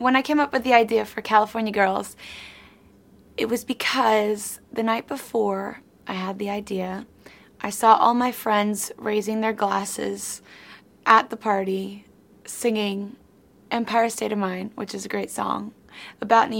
when I came up with the idea for California Girls, it was because the night before I had the idea, I saw all my friends raising their glasses at the party, singing Empire State of Mind, which is a great song, about New